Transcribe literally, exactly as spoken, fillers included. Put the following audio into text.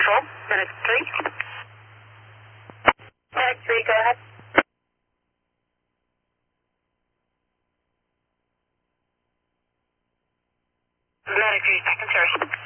control. Medic three. Medic three, go ahead. Medic three, second, sorry.